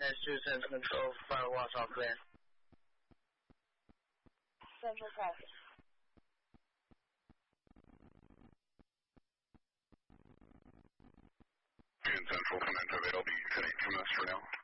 Massachusetts Control, Firewall, all clear. Central traffic. Central, command to avail, be 2 minutes for now.